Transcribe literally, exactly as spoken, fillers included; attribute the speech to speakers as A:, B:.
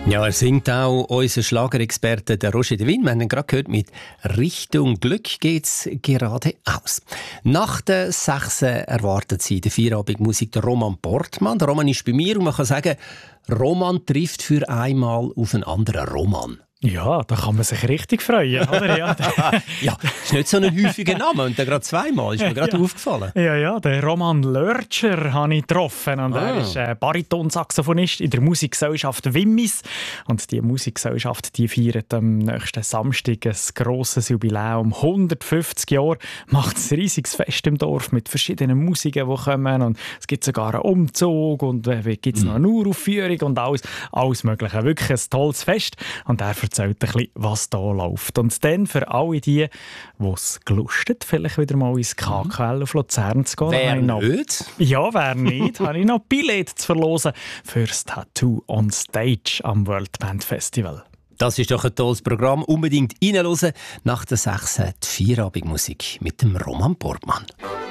A: Ja, er singt auch unser Schlagerexperte der Roger de Win. Wir haben ihn gerade gehört, mit «Richtung Glück geht's geradeaus». Nach der sechs erwartet sie der Feierabendmusik der Roman Portmann. Der Roman ist bei mir und man kann sagen, Roman trifft für einmal auf einen anderen Roman.
B: Ja, da kann man sich richtig freuen, oder? Ja,
A: ja, ist nicht so ein häufiger Name und der gerade zweimal, ist mir gerade
B: ja.
A: aufgefallen.
B: Ja, ja, den Roman Lörtscher habe ich getroffen und
A: ah.
B: er ist äh, Baritonsaxophonist in der Musikgesellschaft Wimmis und die Musikgesellschaft, die feiert am nächsten Samstag ein grosses Jubiläum, hundertfünfzig Jahre, macht ein riesiges Fest im Dorf mit verschiedenen Musiken, die kommen und es gibt sogar einen Umzug und äh, gibt es noch eine Uraufführung und alles, alles Mögliche. Wirklich ein tolles Fest und er erzählt ein bisschen, was da läuft. Und dann für alle die, die es gelustet, vielleicht wieder mal ins K K L auf Luzern zu gehen.
A: Wer
B: noch,
A: nicht?
B: Ja, wer nicht, habe ich noch Billett zu verlosen für das Tattoo on Stage am World Band Festival.
A: Das ist doch ein tolles Programm. Unbedingt reinhören. Nach der sechs die Feierabendmusik mit dem Roman Portmann.